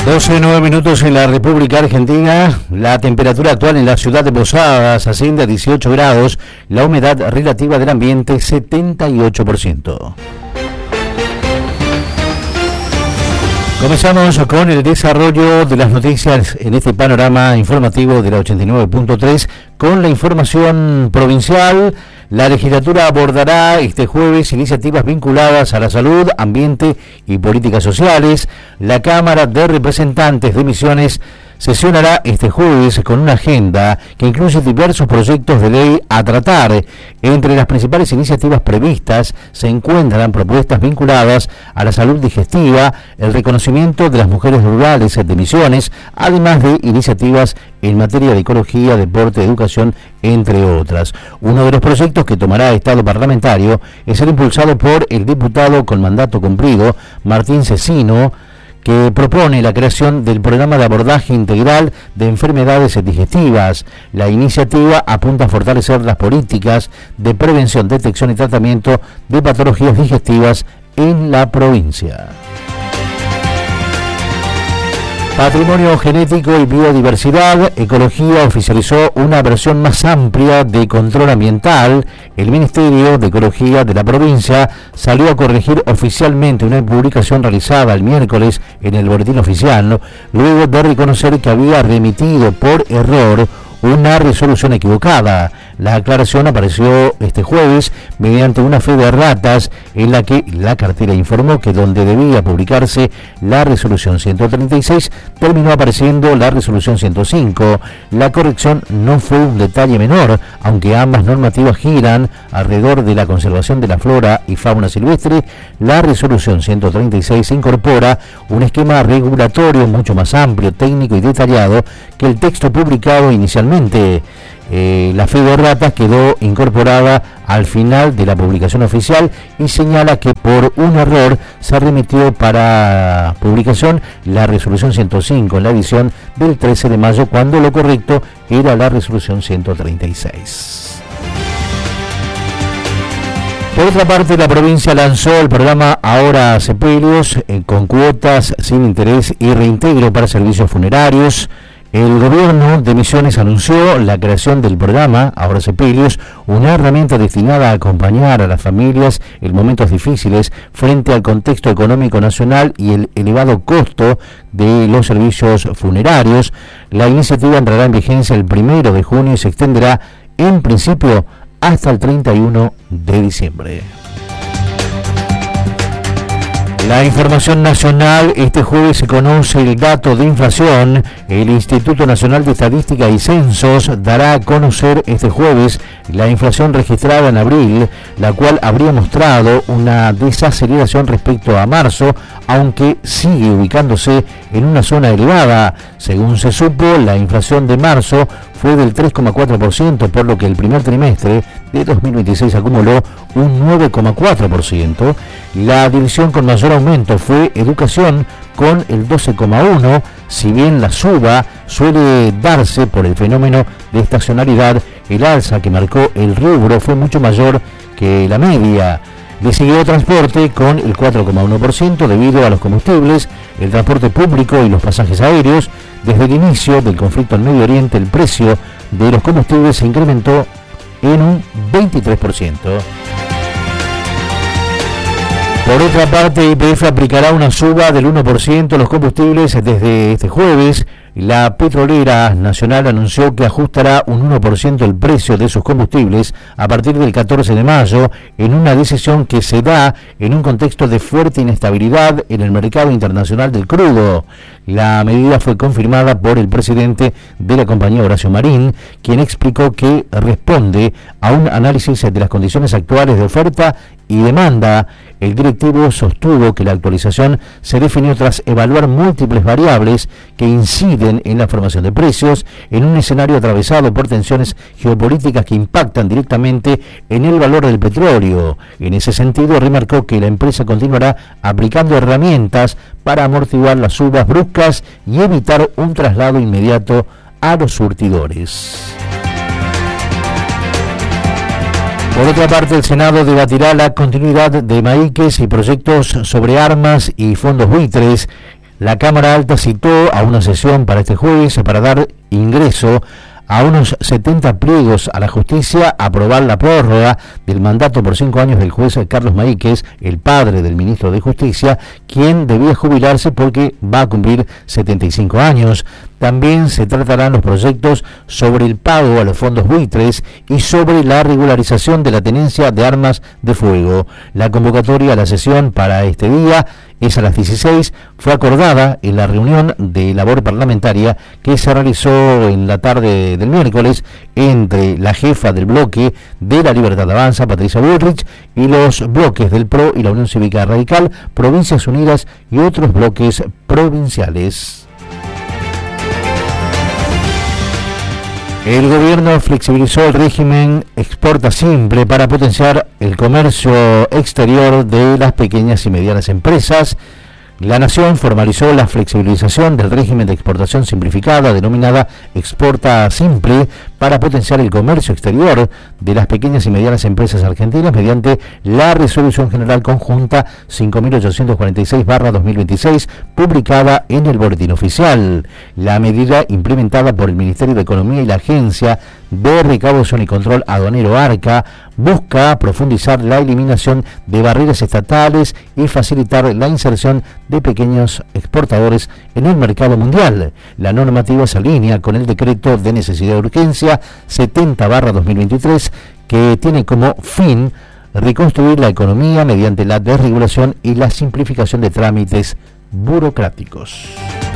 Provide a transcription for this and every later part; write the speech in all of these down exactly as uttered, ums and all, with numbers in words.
doce, nueve minutos en la República Argentina. La temperatura actual en la ciudad de Posadas asciende a dieciocho grados. La humedad relativa del ambiente setenta y ocho por ciento. Comenzamos con el desarrollo de las noticias en este panorama informativo de la ochenta y nueve punto tres con la información provincial. La legislatura abordará este jueves iniciativas vinculadas a la salud, ambiente y políticas sociales. La Cámara de Representantes de Misiones sesionará este jueves con una agenda que incluye diversos proyectos de ley a tratar. Entre las principales iniciativas previstas se encuentran propuestas vinculadas a la salud digestiva, el reconocimiento de las mujeres rurales de Misiones, además de iniciativas en materia de ecología, deporte, educación, entre otras. Uno de los proyectos que tomará estado parlamentario es el impulsado por el diputado con mandato cumplido, Martín Cecino, que propone la creación del programa de abordaje integral de enfermedades digestivas. La iniciativa apunta a fortalecer las políticas de prevención, detección y tratamiento de patologías digestivas en la provincia. Patrimonio genético y biodiversidad. Ecología oficializó una versión más amplia de control ambiental. El Ministerio de Ecología de la provincia salió a corregir oficialmente una publicación realizada el miércoles en el Boletín Oficial, luego de reconocer que había remitido por error una resolución equivocada. La aclaración apareció este jueves mediante una fe de ratas en la que la cartera informó que donde debía publicarse la resolución ciento treinta y seis terminó apareciendo la resolución ciento cinco. La corrección no fue un detalle menor, aunque ambas normativas giran alrededor de la conservación de la flora y fauna silvestre. La resolución ciento treinta y seis incorpora un esquema regulatorio mucho más amplio, técnico y detallado que el texto publicado inicialmente. Eh, la fe de ratas quedó incorporada al final de la publicación oficial y señala que por un error se remitió para publicación la resolución ciento cinco en la edición del trece de mayo, cuando lo correcto era la resolución ciento treinta y seis. Por otra parte, la provincia lanzó el programa Ahora Sepelios eh, con cuotas sin interés y reintegro para servicios funerarios. El gobierno de Misiones anunció la creación del programa Ahora Sepelios, una herramienta destinada a acompañar a las familias en momentos difíciles frente al contexto económico nacional y el elevado costo de los servicios funerarios. La iniciativa entrará en vigencia el primero de junio y se extenderá en principio hasta el treinta y uno de diciembre. La información nacional. Este jueves se conoce el dato de inflación. El Instituto Nacional de Estadística y Censos dará a conocer este jueves la inflación registrada en abril, la cual habría mostrado una desaceleración respecto a marzo, aunque sigue ubicándose en una zona elevada. Según se supo, la inflación de marzo fue del tres coma cuatro por ciento, por lo que el primer trimestre de dos mil veintiséis acumuló un nueve coma cuatro por ciento. La división con mayor aumento fue educación, con el doce coma uno por ciento. Si bien la suba suele darse por el fenómeno de estacionalidad, el alza que marcó el rubro fue mucho mayor que la media. Le siguió transporte con el cuatro coma uno por ciento debido a los combustibles, el transporte público y los pasajes aéreos. Desde el inicio del conflicto en Medio Oriente, el precio de los combustibles se incrementó en un veintitrés por ciento. Por otra parte, Y P F aplicará una suba del uno por ciento a los combustibles desde este jueves. La petrolera nacional anunció que ajustará un uno por ciento el precio de sus combustibles a partir del catorce de mayo, en una decisión que se da en un contexto de fuerte inestabilidad en el mercado internacional del crudo. La medida fue confirmada por el presidente de la compañía, Horacio Marín, quien explicó que responde a un análisis de las condiciones actuales de oferta y demanda. El directivo sostuvo que la actualización se definió tras evaluar múltiples variables que inciden en la formación de precios en un escenario atravesado por tensiones geopolíticas que impactan directamente en el valor del petróleo. En ese sentido, remarcó que la empresa continuará aplicando herramientas para amortiguar las subas bruscas y evitar un traslado inmediato a los surtidores. Por otra parte, el Senado debatirá la continuidad de Maíques y proyectos sobre armas y fondos buitres. La Cámara Alta citó a una sesión para este jueves para dar ingreso a unos setenta pliegos a la justicia, aprobar la prórroga del mandato por cinco años del juez Carlos Maíquez, el padre del ministro de Justicia, quien debía jubilarse porque va a cumplir setenta y cinco años. También se tratarán los proyectos sobre el pago a los fondos buitres y sobre la regularización de la tenencia de armas de fuego. La convocatoria a la sesión para este día es a las dieciséis, fue acordada en la reunión de labor parlamentaria que se realizó en la tarde del miércoles entre la jefa del bloque de la Libertad Avanza, Patricia Bullrich, y los bloques del P R O y la Unión Cívica Radical, Provincias Unidas y otros bloques provinciales. El gobierno flexibilizó el régimen Exporta Simple para potenciar el comercio exterior de las pequeñas y medianas empresas. La Nación formalizó la flexibilización del régimen de exportación simplificada denominada Exporta Simple para potenciar el comercio exterior de las pequeñas y medianas empresas argentinas mediante la Resolución General Conjunta cinco mil ochocientos cuarenta y seis barra dos mil veintiséis, publicada en el Boletín Oficial. La medida, implementada por el Ministerio de Economía y la Agencia de Recaudación y Control Aduanero ARCA, busca profundizar la eliminación de barreras estatales y facilitar la inserción de pequeños exportadores en el mercado mundial. La normativa se alinea con el decreto de necesidad de urgencia setenta barra dos mil veintitrés, que tiene como fin reconstruir la economía mediante la desregulación y la simplificación de trámites burocráticos.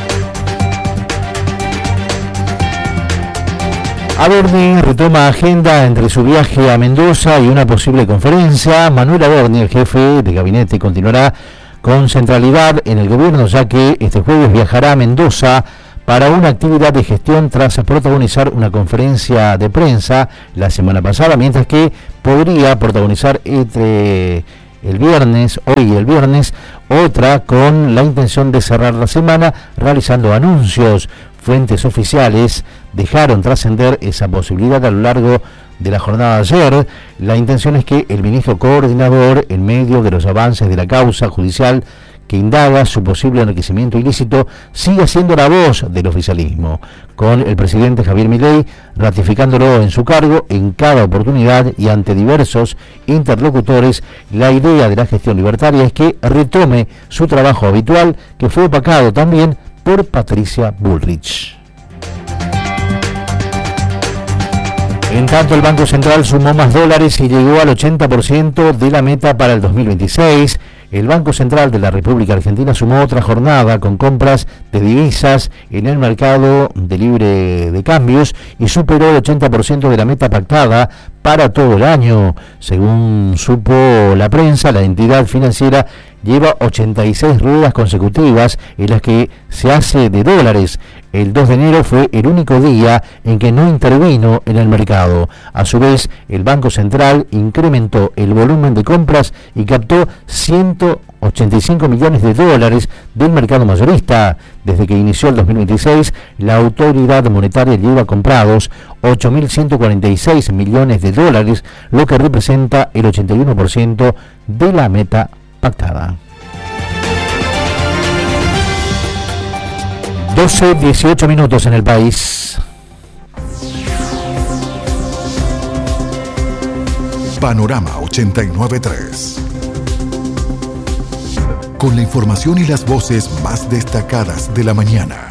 Adorni retoma agenda entre su viaje a Mendoza y una posible conferencia. Manuel Adorni, el jefe de gabinete, continuará con centralidad en el gobierno, ya que este jueves viajará a Mendoza para una actividad de gestión tras protagonizar una conferencia de prensa la semana pasada, mientras que podría protagonizar entre el viernes, hoy y el viernes, otra con la intención de cerrar la semana realizando anuncios. Fuentes oficiales dejaron trascender esa posibilidad a lo largo de la jornada de ayer. La intención es que el ministro coordinador, en medio de los avances de la causa judicial que indaga su posible enriquecimiento ilícito, siga siendo la voz del oficialismo, con el presidente Javier Milei ratificándolo en su cargo en cada oportunidad y ante diversos interlocutores. La idea de la gestión libertaria es que retome su trabajo habitual, que fue opacado también por Patricia Bullrich. En tanto, el Banco Central sumó más dólares y llegó al ochenta por ciento de la meta para el dos mil veintiséis. El Banco Central de la República Argentina sumó otra jornada con compras de divisas en el mercado de libre de cambios y superó el ochenta por ciento de la meta pactada para todo el año. Según supo la prensa, la entidad financiera lleva ochenta y seis ruedas consecutivas en las que se hace de dólares. El dos de enero fue el único día en que no intervino en el mercado. A su vez, el Banco Central incrementó el volumen de compras y captó ciento ochenta y cinco millones de dólares del mercado mayorista. Desde que inició el dos mil veintiséis, la autoridad monetaria lleva comprados ocho mil ciento cuarenta y seis millones de dólares, lo que representa el ochenta y uno por ciento de la meta pactada. doce dieciocho minutos en el país. Panorama ochenta y nueve punto tres. Con la información y las voces más destacadas de la mañana.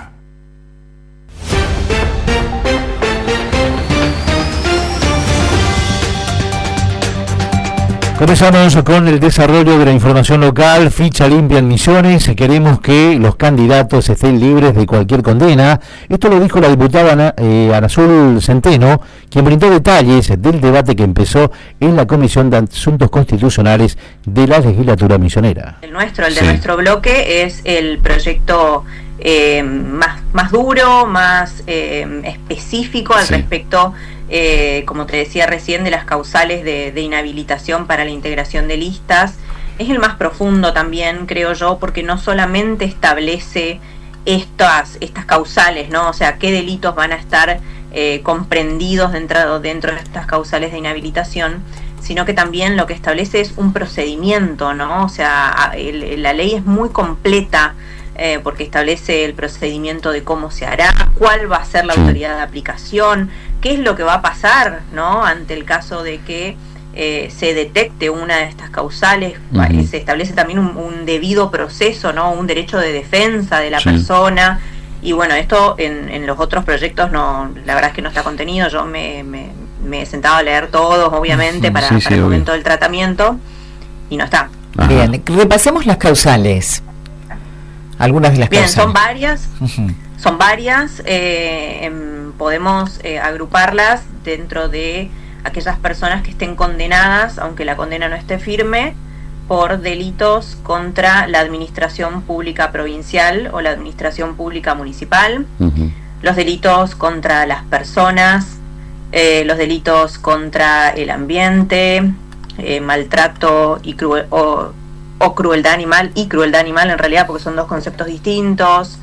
Comenzamos con el desarrollo de la información local. Ficha limpia en Misiones. Queremos que los candidatos estén libres de cualquier condena. Esto lo dijo la diputada Ana, eh, Anazul Centeno, quien brindó detalles del debate que empezó en la Comisión de Asuntos Constitucionales de la Legislatura Misionera. El nuestro, el de sí. nuestro bloque, es el proyecto eh, más, más duro, más eh, específico al sí. respecto. Eh, como te decía recién, de las causales de, de inhabilitación para la integración de listas. Es el más profundo también, creo yo, porque no solamente establece estas, estas causales, ¿no? O sea, qué delitos van a estar eh, comprendidos dentro, dentro de estas causales de inhabilitación, sino que también lo que establece es un procedimiento, ¿no? O sea, el, la ley es muy completa eh, porque establece el procedimiento de cómo se hará, cuál va a ser la sí. autoridad de aplicación, qué es lo que va a pasar, ¿no?, ante el caso de que eh, se detecte una de estas causales. Uh-huh. Se establece también un, un debido proceso, ¿no?, un derecho de defensa de la sí. persona. Y bueno, esto en, en los otros proyectos no, la verdad es que no está contenido. Yo me, me, me he sentado a leer todos, obviamente, para, sí, sí, para el momento del tratamiento, y no está. Ajá. Bien, repasemos las causales. Algunas de las Bien, causales. son varias, uh-huh. son varias. Eh, em, podemos eh, agruparlas dentro de aquellas personas que estén condenadas, aunque la condena no esté firme, por delitos contra la administración pública provincial o la administración pública municipal, uh-huh. los delitos contra las personas, eh, los delitos contra el ambiente, eh, maltrato y cruel, o, o crueldad animal y crueldad animal en realidad, porque son dos conceptos distintos.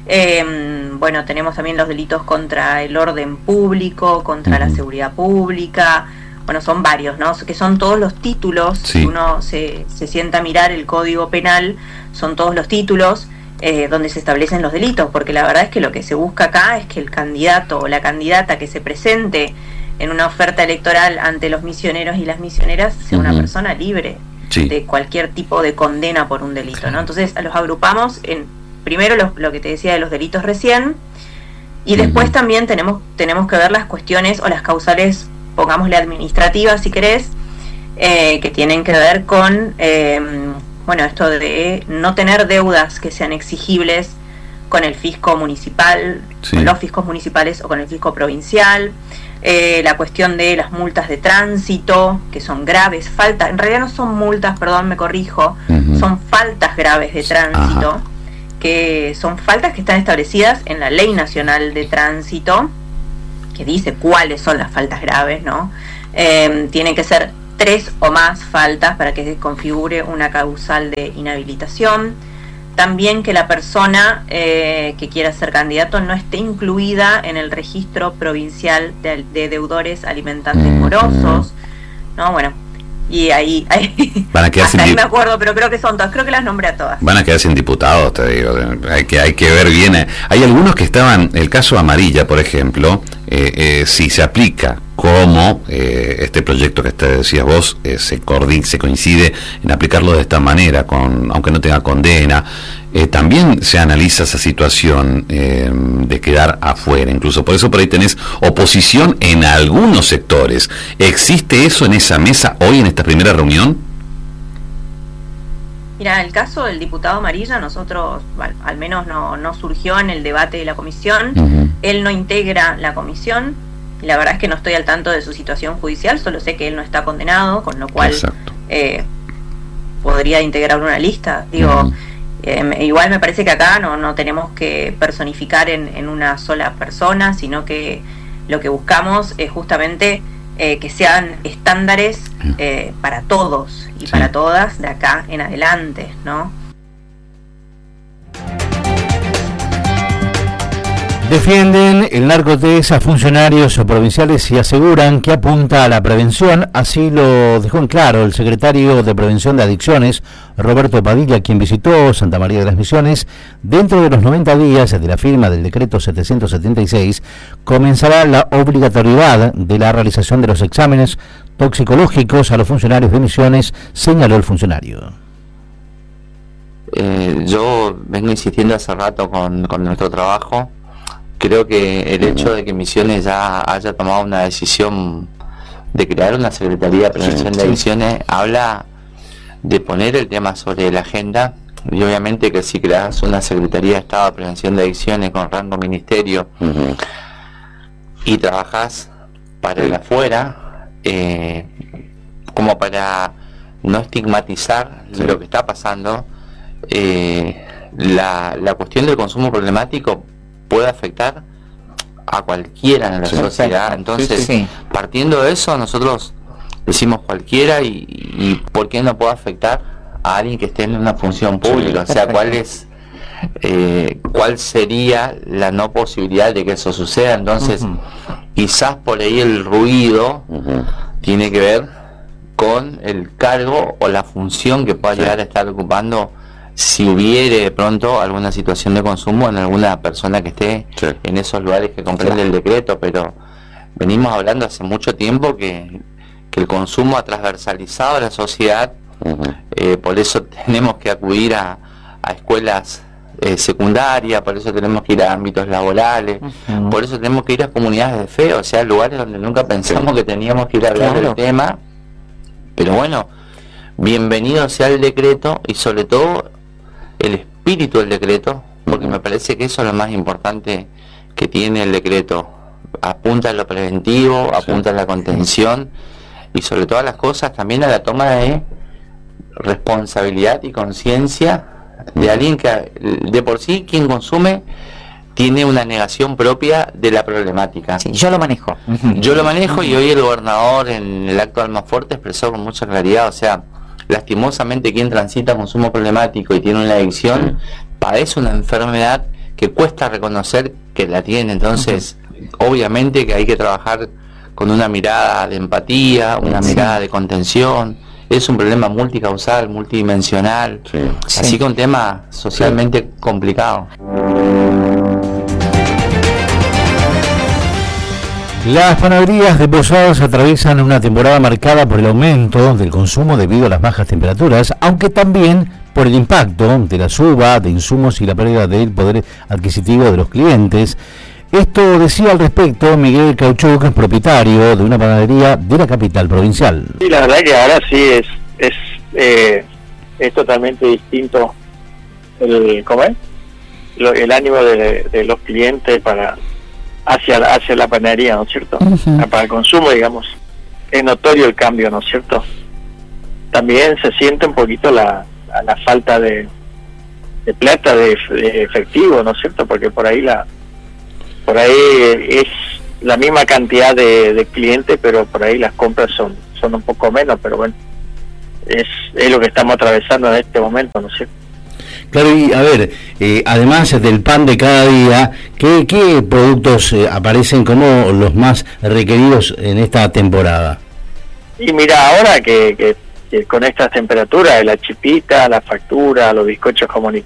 Eh, bueno, tenemos también los delitos contra el orden público, contra uh-huh. la seguridad pública. Bueno, son varios, ¿no? Que son todos los títulos. Sí. Si uno se, se sienta a mirar el Código Penal, son todos los títulos eh, donde se establecen los delitos, porque la verdad es que lo que se busca acá es que el candidato o la candidata que se presente en una oferta electoral ante los misioneros y las misioneras sea uh-huh. una persona libre sí. de cualquier tipo de condena por un delito, sí. ¿no? Entonces los agrupamos en, primero lo, lo que te decía de los delitos recién, y después uh-huh. también tenemos, tenemos que ver las cuestiones o las causales, pongámosle administrativas si querés, eh, que tienen que ver con eh, bueno, esto de no tener deudas que sean exigibles con el fisco municipal, sí. con los fiscos municipales o con el fisco provincial, eh, la cuestión de las multas de tránsito, que son graves, faltas, en realidad no son multas, perdón, me corrijo, uh-huh. son faltas graves de tránsito, Ajá. que son faltas que están establecidas en la Ley Nacional de Tránsito, que dice cuáles son las faltas graves, ¿no? Eh, tienen que ser tres o más faltas para que se configure una causal de inhabilitación. También que la persona eh, que quiera ser candidato no esté incluida en el registro provincial de, de deudores alimentantes morosos, ¿no? Bueno, y ahí, ahí van a quedar hasta sin ahí dip- me acuerdo, pero creo que son todas, creo que las nombré a todas. Van a quedar sin diputados, te digo, hay que, hay que ver bien. Hay algunos que estaban, el caso Amarilla, por ejemplo, eh, eh, si se aplica como eh, este proyecto que te decías vos, eh, se, coordin- se coincide en aplicarlo de esta manera, con aunque no tenga condena, eh, también se analiza esa situación eh, de quedar afuera, incluso por eso por ahí tenés oposición en algunos sectores. ¿Existe eso en esa mesa hoy, en esta primera reunión? Mira, el caso del diputado Amarilla, nosotros, bueno, al menos no, no surgió en el debate de la comisión, uh-huh. él no integra la comisión, y la verdad es que no estoy al tanto de su situación judicial, solo sé que él no está condenado, con lo cual eh, podría integrar una lista. Digo, uh-huh. eh, igual me parece que acá no, no tenemos que personificar en, en una sola persona, sino que lo que buscamos es justamente eh, que sean estándares eh, para todos y sí. para todas de acá en adelante, ¿no? Defienden el narcotest a funcionarios provinciales y aseguran que apunta a la prevención. Así lo dejó en claro el secretario de Prevención de Adicciones, Roberto Padilla, quien visitó Santa María de las Misiones. Dentro de los noventa días de la firma del decreto setecientos setenta y seis, comenzará la obligatoriedad de la realización de los exámenes toxicológicos a los funcionarios de Misiones, señaló el funcionario. Eh, yo vengo insistiendo hace rato con, con nuestro trabajo. Creo que el hecho de que Misiones ya haya tomado una decisión de crear una Secretaría de Prevención sí, de Adicciones sí. habla de poner el tema sobre la agenda, y obviamente que si creas una Secretaría de Estado de Prevención de Adicciones con rango ministerio uh-huh. y trabajas para el afuera, eh, como para no estigmatizar sí. lo que está pasando, eh, la, la cuestión del consumo problemático puede afectar a cualquiera en la sí, sociedad. Entonces, sí, sí. partiendo de eso, nosotros decimos cualquiera y, y ¿por qué no puede afectar a alguien que esté en una función pública? Sí, o sea, ¿cuál es eh, cuál sería la no posibilidad de que eso suceda? Entonces, uh-huh. quizás por ahí el ruido uh-huh. tiene que ver con el cargo o la función que pueda sí. llegar a estar ocupando si hubiere de pronto alguna situación de consumo en alguna persona que esté sí. en esos lugares que comprende claro. el decreto, pero venimos hablando hace mucho tiempo que, que el consumo ha transversalizado a la sociedad, uh-huh. eh, por eso tenemos que acudir a, a escuelas eh, secundarias, por eso tenemos que ir a ámbitos laborales, uh-huh. por eso tenemos que ir a comunidades de fe, o sea, lugares donde nunca pensamos que teníamos que ir a hablar claro. del tema, pero bueno, bienvenido sea el decreto y sobre todo el espíritu del decreto, porque me parece que eso es lo más importante que tiene el decreto. Apunta a lo preventivo, apunta sí. a la contención y sobre todas las cosas también a la toma de responsabilidad y conciencia de alguien que de por sí quien consume tiene una negación propia de la problemática. Sí, yo lo manejo. Yo lo manejo y hoy el gobernador en el acto de Almafuerte expresó con mucha claridad, o sea, lastimosamente quien transita consumo problemático y tiene una adicción padece una enfermedad que cuesta reconocer que la tiene, entonces uh-huh. obviamente que hay que trabajar con una mirada de empatía, una sí. mirada de contención, es un problema multicausal, multidimensional, sí. así sí. que un tema socialmente sí. complicado. Las panaderías de Posadas atraviesan una temporada marcada por el aumento del consumo debido a las bajas temperaturas, aunque también por el impacto de la suba de insumos y la pérdida del poder adquisitivo de los clientes. Esto decía al respecto Miguel Cauchuc, propietario de una panadería de la capital provincial. Sí, la verdad que ahora sí es es eh, es totalmente distinto el ¿cómo es? Lo, el ánimo de, de los clientes para hacia la, hacia la panadería, ¿no es cierto? Uh-huh. Para el consumo, digamos, es notorio el cambio, ¿no es cierto? También se siente un poquito la, la falta de, de plata, de, de efectivo, ¿no es cierto? Porque por ahí la por ahí es la misma cantidad de, de clientes, pero por ahí las compras son son un poco menos, pero bueno, es, es lo que estamos atravesando en este momento, ¿no es cierto? Claro, y a ver, eh, además del pan de cada día, ¿qué, qué productos eh, aparecen como los más requeridos en esta temporada? Y mira, ahora que, que, que con estas temperaturas, la chipita, la factura, los bizcochos